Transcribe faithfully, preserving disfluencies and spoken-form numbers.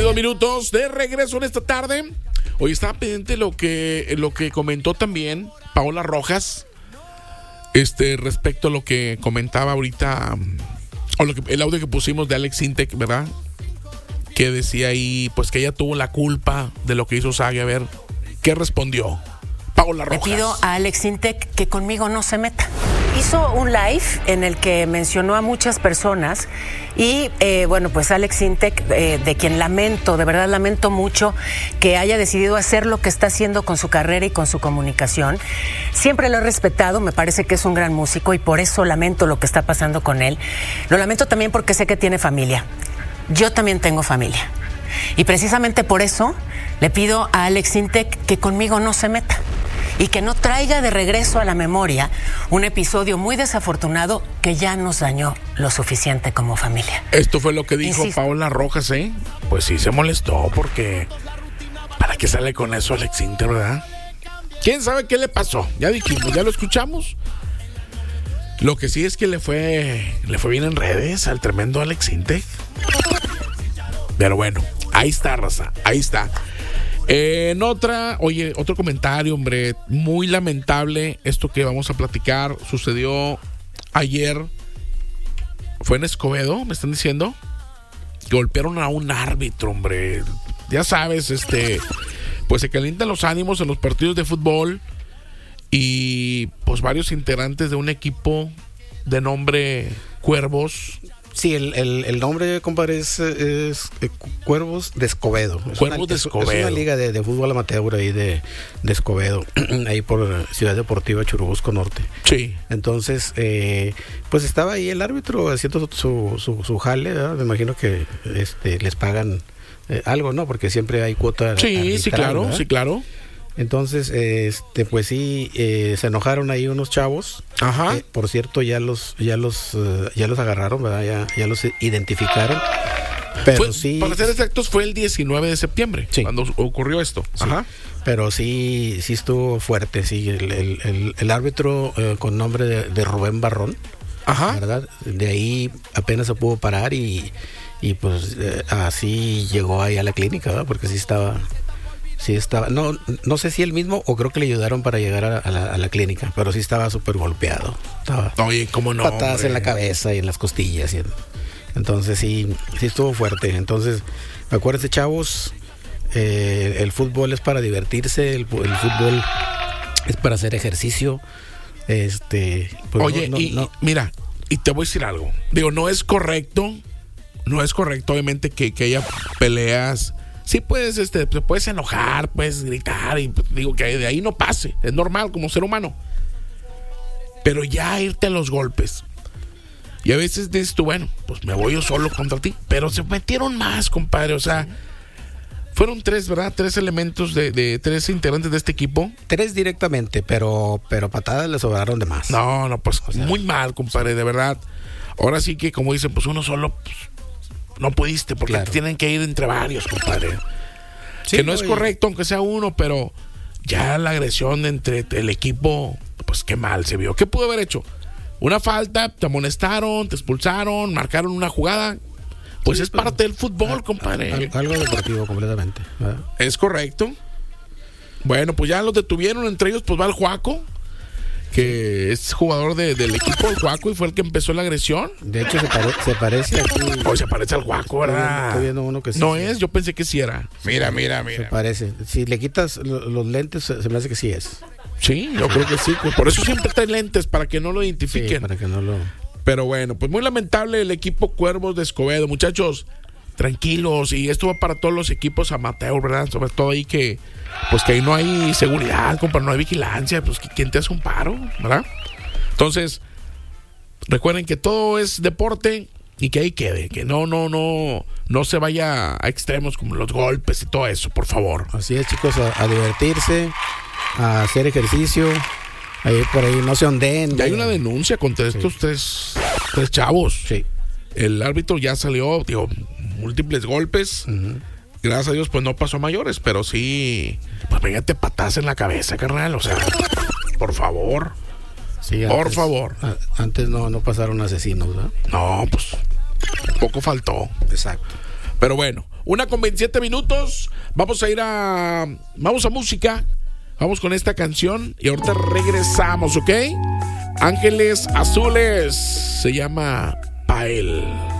veintidós minutos de regreso en esta tarde. Hoy estaba pendiente lo que, lo que comentó también Paola Rojas. Este, respecto a lo que comentaba ahorita, o lo que, el audio que pusimos de Alex Sintek, ¿verdad? Que decía ahí, pues que ella tuvo la culpa de lo que hizo Sague. A ver, ¿qué respondió Paola Rojas? Le pido a Alex Sintek que conmigo no se meta. Hizo un live en el que mencionó a muchas personas y, eh, bueno, pues Alex Sintek, eh, de quien lamento, de verdad lamento mucho que haya decidido hacer lo que está haciendo con su carrera y con su comunicación. Siempre lo he respetado, me parece que es un gran músico y por eso lamento lo que está pasando con él. Lo lamento también porque sé que tiene familia. Yo también tengo familia. Y precisamente por eso le pido a Alex Sintek que conmigo no se meta y que no traiga de regreso a la memoria un episodio muy desafortunado que ya nos dañó lo suficiente como familia. Esto fue lo que dijo Insisto. Paola Rojas, ¿eh? Pues sí se molestó porque ¿para qué sale con eso Alex Sintek, verdad? ¿Quién sabe qué le pasó? Ya dijimos, ya lo escuchamos. Lo que sí es que le fue le fue bien en redes al tremendo Alex Sintek. Pero bueno, ahí está, raza, ahí está. Eh, en otra, oye, otro comentario, hombre, muy lamentable esto que vamos a platicar. Sucedió ayer, fue en Escobedo, me están diciendo. Golpearon a un árbitro, hombre. Ya sabes, este, pues se calientan los ánimos en los partidos de fútbol. Y pues varios integrantes de un equipo de nombre Cuervos. Sí, el, el, el nombre, compadre, es, es, es Cuervos de Escobedo. Es Cuervos una, de Escobedo. Es, es una liga de, de fútbol amateur ahí de, de Escobedo, ahí por Ciudad Deportiva Churubusco Norte. Sí. Entonces, eh, pues estaba ahí el árbitro haciendo su, su, su, su jale, ¿verdad? Me imagino que este, les pagan eh, algo, ¿no? Porque siempre hay cuota. Sí, arbitral, sí, claro, ¿verdad? sí, claro. Entonces, este, pues sí, eh, se enojaron ahí unos chavos. Ajá. Eh, por cierto, ya los, ya los, uh, ya los agarraron, ¿verdad? Ya, ya los identificaron. Pero Fue, sí. para ser exactos, fue el diecinueve de septiembre, sí, cuando ocurrió esto. Sí. Ajá. Pero sí, sí estuvo fuerte, sí. El, el, el, el árbitro eh, con nombre de, de Rubén Barrón. Ajá. ¿Verdad? De ahí apenas se pudo parar y, y pues eh, así llegó ahí a la clínica, ¿verdad? Porque sí estaba. Sí estaba, no, no sé si él mismo o creo que le ayudaron para llegar a, a, la, a la clínica, pero sí estaba súper golpeado. Estaba Oye, ¿cómo no? patadas hombre? en la cabeza y en las costillas. Y, entonces sí, sí estuvo fuerte. Entonces, acuérdense, chavos, eh, el fútbol es para divertirse, el, el fútbol es para hacer ejercicio. Este, pues Oye, no, no, y, no. y mira, y te voy a decir algo. Digo, no es correcto, no es correcto, obviamente, que, que haya peleas. Sí puedes, este, te puedes enojar, puedes gritar y pues, digo que de ahí no pase, es normal como ser humano. Pero ya irte a los golpes. Y a veces dices tú, bueno, pues me voy yo solo contra ti. Pero se metieron más, compadre. O sea, fueron tres, ¿verdad? Tres elementos de, de tres integrantes de este equipo. Tres directamente, pero, pero patadas le sobraron de más. No, no, pues O sea, muy mal, compadre, de verdad. Ahora sí que, como dicen, pues uno solo pues, no pudiste, porque claro, tienen que ir entre varios, compadre. Sí, que no es oye. correcto, aunque sea uno, pero ya la agresión entre el equipo, pues qué mal se vio. ¿Qué pudo haber hecho? Una falta, te amonestaron, te expulsaron, marcaron una jugada. Pues sí, es parte del fútbol, compadre. Al, algo deportivo completamente, ¿verdad? Es correcto. Bueno, pues ya los detuvieron, entre ellos pues va el Juaco, que es jugador de, del equipo del Juaco y fue el que empezó la agresión. De hecho, se, pare, se parece aquí. Hoy se parece al Juaco, ¿verdad? Estoy viendo uno que sí. No es, yo pensé que sí era. Mira, mira, Se mira. parece. Si le quitas lo, los lentes, se, se me hace que sí es. Sí, yo creo que sí. Por eso siempre trae lentes, para que no lo Sí, identifiquen. para que no lo... Pero bueno, pues muy lamentable el equipo Cuervos de Escobedo. Muchachos, tranquilos. Y esto va para todos los equipos amateur, ¿verdad? Sobre todo ahí que, pues que ahí no hay seguridad, compa, no hay vigilancia. Pues ¿quién te hace un paro, verdad? Entonces, recuerden que todo es deporte y que ahí quede. Que no, no, no, no se vaya a extremos como los golpes y todo eso, por favor. Así es, chicos, a, a divertirse, a hacer ejercicio. Ahí por ahí no se ondeen. Ya hay una denuncia contra Sí. estos tres, tres chavos. Sí. El árbitro ya salió, digo, múltiples golpes. Uh-huh. Gracias a Dios, pues no pasó a mayores, pero sí, pues véngate patas en la cabeza, carnal. O sea, por favor. Sí, Por antes, favor. a, antes no, no pasaron asesinos, ¿verdad? No, pues poco faltó. Exacto. Pero bueno, una con veintisiete minutos. Vamos a ir a... Vamos a música. Vamos con esta canción y ahorita regresamos, ¿ok? Ángeles Azules. Se llama Pael.